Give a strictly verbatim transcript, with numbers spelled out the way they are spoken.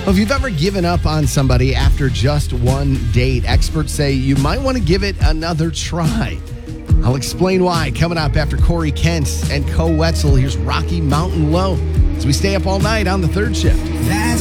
Well, if you've ever given up on somebody after just one date, experts say you might want to give it another try. I'll explain why coming up after Corey Kent and Co Wetzel. Here's Rocky Mountain Low as we stay up all night on the third shift. That's